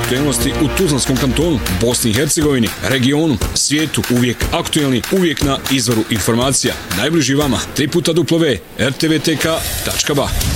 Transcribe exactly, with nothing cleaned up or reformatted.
aktuelnosti u Tuzlanskom kantonu, Bosni i Hercegovini, regionu, svijetu, uvijek aktuelni, uvijek na izvoru informacija. Najbliži vama, tri puta w r t v t k tačka b a.